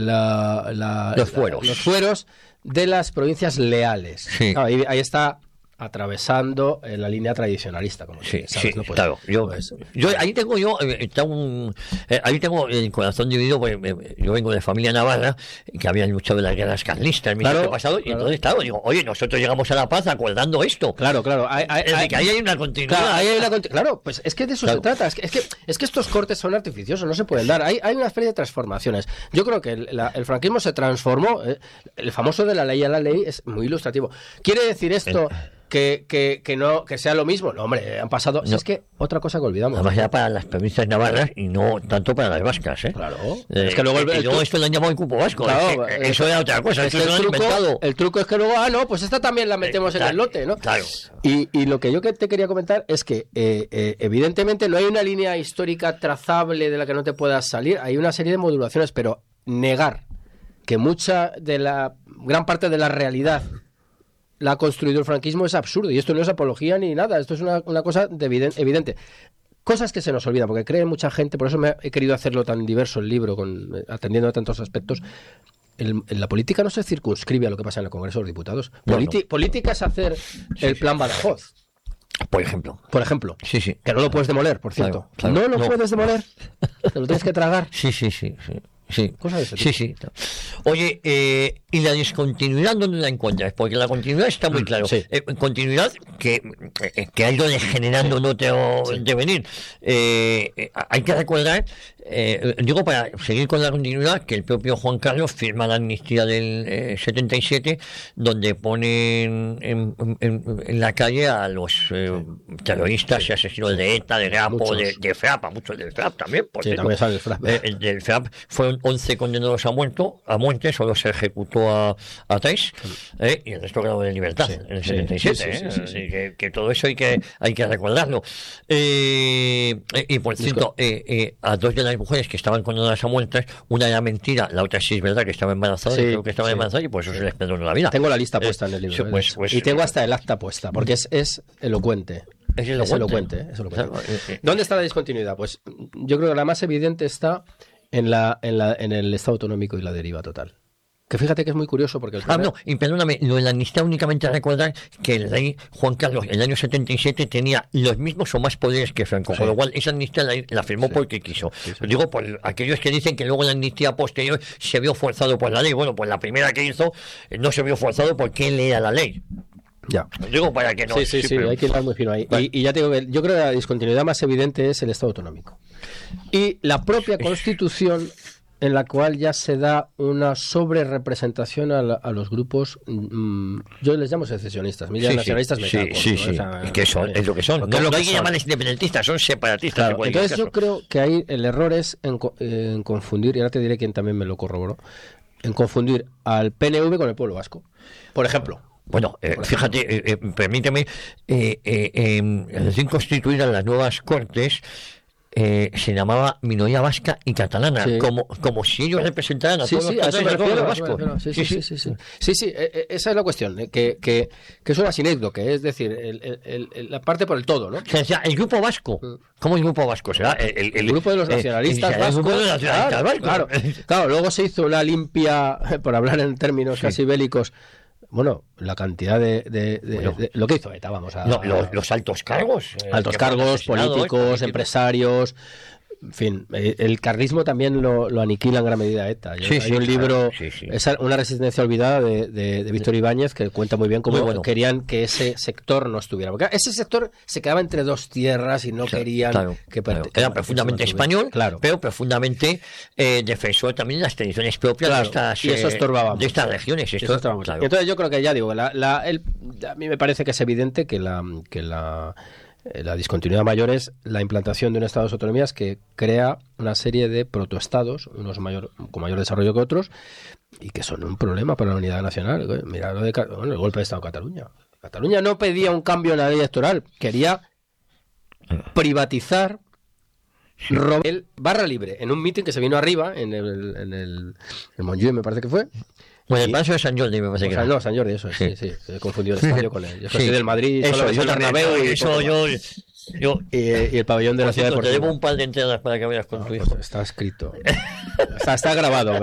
los fueros de las provincias leales. Sí. Claro, ahí está atravesando la línea tradicionalista, como Sí, sabes, sí, ¿no? Pues, claro. Ahí tengo ahí tengo el corazón dividido, pues, yo vengo de familia navarra, que habían luchado en las guerras carlistas en mi siglo pasado, y entonces, claro, digo, oye, nosotros llegamos a la paz acordando esto. Claro. Que ahí hay una continuidad. Claro, pues es que de eso se trata. Es que estos cortes son artificiosos, no se pueden dar. Hay una especie de transformaciones. Yo creo que el franquismo se transformó. El famoso de la ley a la ley es muy ilustrativo. ¿Quiere decir esto que sea lo mismo? No, hombre, han pasado. No. Es que otra cosa que olvidamos. Además, era para las provincias navarras y no tanto para las vascas, ¿eh? Claro. Es que luego esto lo han llamado el cupo vasco. Claro, eso era otra cosa. El truco es que luego, pues esta también la metemos en el lote, ¿no? Claro. Y lo que yo te quería comentar es que, evidentemente, no hay una línea histórica trazable de la que no te puedas salir. Hay una serie de modulaciones, pero negar que gran parte de la realidad la ha construido el franquismo es absurdo, y esto no es apología ni nada, esto es una cosa evidente. Cosas que se nos olvidan, porque cree mucha gente, por eso he querido hacerlo tan diverso el libro, atendiendo a tantos aspectos. En la política no se circunscribe a lo que pasa en el Congreso de los Diputados. Política es hacer el plan Badajoz. Por ejemplo. Sí. Que no lo puedes demoler, por cierto. Claro. No puedes demoler, te lo tienes que tragar. Sí. Cosas de ese tipo. Sí. Oye, ¿y la discontinuidad dónde la encuentras? Porque la continuidad está muy claro. Sí. Continuidad que ha ido degenerando en otro devenir. Hay que recordar, digo, para seguir con la continuidad, que el propio Juan Carlos firma la amnistía del 77, donde ponen en la calle a los terroristas y asesinos de ETA, de Grapo, de FRAP, a muchos del FRAP también. También sale el FRAP. Del FRAP fueron 11 condenados a muerte, solo se ejecutó a 3, y el resto quedó en libertad en el 77. Así que todo eso hay que recordarlo. Y por cierto, a 2 de las mujeres que estaban condenadas a muerte, una era mentira, la otra sí es verdad que estaba embarazada, creo que estaba embarazada, y por eso se les perdonó la vida. Tengo la lista puesta en el libro. Y tengo hasta el acta puesta, porque es elocuente. Es elocuente. ¿Dónde está la discontinuidad? Pues yo creo que la más evidente está en el Estado autonómico y la deriva total. Que fíjate que es muy curioso porque... y perdóname, lo de la amnistía únicamente a recordar que el rey Juan Carlos en el año 77 tenía los mismos o más poderes que Franco, con lo cual esa amnistía la firmó porque quiso. Digo, por aquellos que dicen que luego la amnistía posterior se vio forzado por la ley. Bueno, pues la primera que hizo no se vio forzado porque él era la ley. Ya. Digo, para que no... Sí, pero... hay que ir muy fino ahí. Vale. Y ya te digo que yo creo que la discontinuidad más evidente es el Estado autonómico. Y la propia Constitución, en la cual ya se da una sobrerepresentación a los grupos, yo les llamo secesionistas, nacionalistas me cago. Que son, es lo que son. No hay que llamarles independentistas, son separatistas. Claro, entonces yo creo que ahí el error es en confundir, y ahora te diré quién también me lo corroboró, en confundir al PNV con el pueblo vasco. Por ejemplo. Bueno, fíjate, permíteme, recién constituidas las nuevas Cortes, se llamaba minoría vasca y catalana, como si ellos representaran a todos los vascos. Sí, esa es la cuestión, que es una sinécdoque, es decir, la parte por el todo, ¿no? O sea, el grupo vasco, ¿cómo el grupo vasco? ¿Será el grupo de los nacionalistas vascos? El grupo de los nacionalistas vascos. Claro, luego se hizo una limpia, por hablar en términos casi bélicos. Bueno, la cantidad de lo que hizo ETA, vamos a... los altos cargos. Altos cargos, políticos, empresarios... En fin, el carlismo también lo aniquila en gran medida ETA. Hay un libro, es una resistencia olvidada de Víctor Ibáñez, que cuenta muy bien cómo querían que ese sector no estuviera. Porque ese sector se quedaba entre dos tierras y no querían que... Era profundamente español, pero profundamente defensor también de las tradiciones propias y eso estorbaba de estas regiones. Entonces yo creo que ya digo, a mí me parece que es evidente que la discontinuidad mayor es la implantación de un Estado de autonomías que crea una serie de protoestados, unos con mayor desarrollo que otros, y que son un problema para la unidad nacional. Mira el golpe de Estado de Cataluña. Cataluña no pedía un cambio en la ley electoral, quería privatizar el barra libre en un mitin que se vino arriba en el Montjuïc, me parece que fue. Bueno, el Palacio de San Jordi me parece que era. No, San Jordi, eso es, sí. He confundido el estadio con él. Yo soy del Madrid, eso, yo Bernabéu y el pabellón de la ciudad deportiva. Te debo un par de entradas para que vayas con tu hijo. Está escrito. Está grabado.